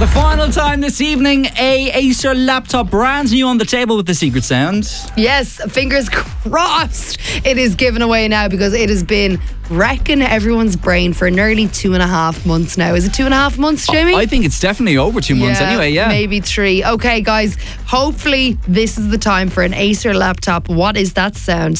The final time this evening, a Acer laptop, brand new on the table with the secret sound. Yes, fingers crossed it is given away now, because it has been wrecking everyone's brain for nearly 2.5 months now. Is it 2.5 months, Jamie? I think it's definitely over 2 months anyway, yeah. Maybe 3. Okay, guys, hopefully this is the time for an Acer laptop. What is that sound?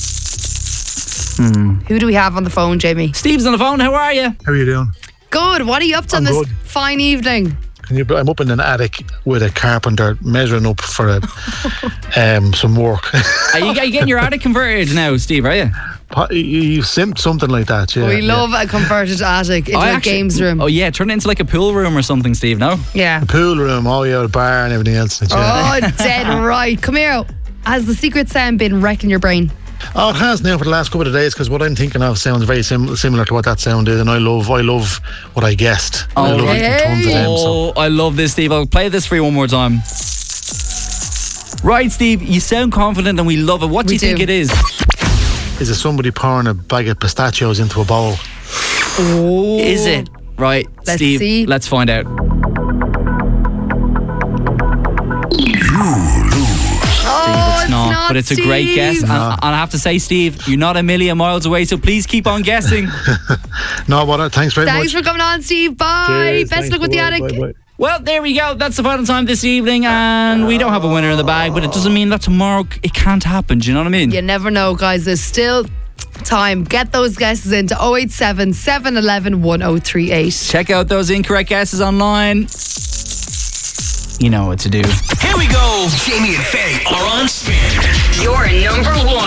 Who do we have on the phone, Jamie? Steve's on the phone, how are you? How are you doing? Good. What are you up to on this fine evening? I'm up in an attic with a carpenter measuring up for some work. Are you getting your attic converted now, Steve, are you? You simped something like that, yeah. We love a converted attic into a games room. Oh yeah, turn it into like a pool room or something, Steve, no? Yeah. A pool room, a bar and everything else. Oh, dead right. Come here. Has the secret sound been wrecking your brain? Oh, it has now for the last couple of days, because what I'm thinking of sounds very similar to what that sound is, and I love what I guessed. I love tons of them. So. I love this, Steve. I'll play this for you one more time. Right, Steve, you sound confident and we love it. What do you think it is? Is it somebody pouring a bag of pistachios into a bowl? Oh. Is it? Right, Let's Steve, see. let's find out. It's not, but it's a great guess. And I have to say, Steve, you're not a million miles away, so please keep on guessing. No, but thanks very much. Thanks for coming on, Steve. Bye. Cheers, Best luck with the attic. Bye. Well, there we go. That's the final time this evening, and we don't have a winner in the bag, but it doesn't mean that tomorrow it can't happen. Do you know what I mean? You never know, guys. There's still time. Get those guesses into 087 711 1038. Check out those incorrect guesses online. You know what to do. Here we go. Jamie and Faye are on spin. Your number one.